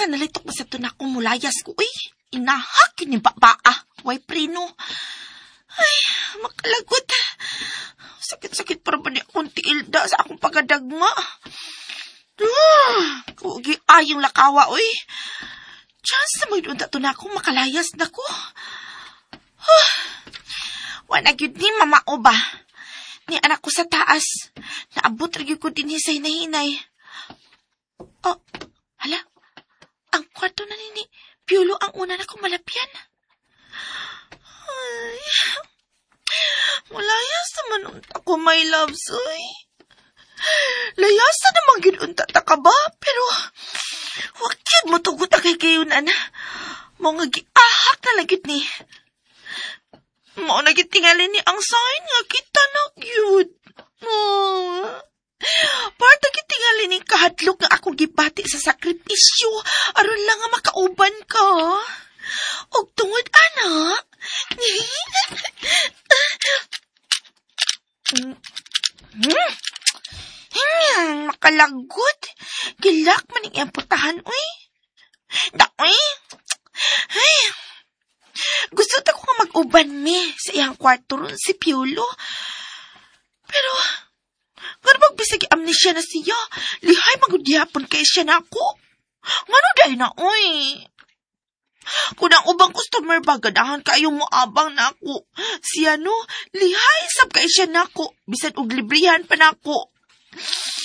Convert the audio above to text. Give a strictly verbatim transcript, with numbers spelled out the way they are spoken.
Asa nalitok ba sa tunak ko mulayas ko, uy? Inahak yun yung babaa. Way prino. Ay, makalagot. Sakit-sakit para ba niya akong tiilda sa akong pagadagma? Ah, kugi ayong lakawa, uy. Chance na magdunta to na akong makalayas na ko. Huh. Wala yun ni mamao ba? Ni anak ko sa taas. Naabot rin ko din hisay na hinay. Oh, hala. Ang kwarto na nini. Piolo ang una na kong malapyan. Ay, malayas naman unta ko, my loves, uy. Layas na naman ginunta ta ka ba? Pero, wag yun mo tugot na kay kayo na na. Mga giahak na lagit ni. Mga nagitingali ni ang sign nga kita na cute. Oh. Parta gitingali ni kahadlok nga akong gibati sa sakripisyo. Aron lang nga makauban ka. Og tungod, anak. Hmm. Hmm, makalagot. Gilak man yung iyang uy. Daoy. Ay. Gusto ta ko nga mag-uban mi sa iyang kwarto ron si Piolo. Pero, nga magbisag amnesia na siya. Lihay magudyapon kay siya na ako. Ngano dahil na, uy. Kung ang ubang customer ba, ganahan kayong moabang na ako. Siya no, lihay sab kay siya na ako. Bisan og librihan pa na ako.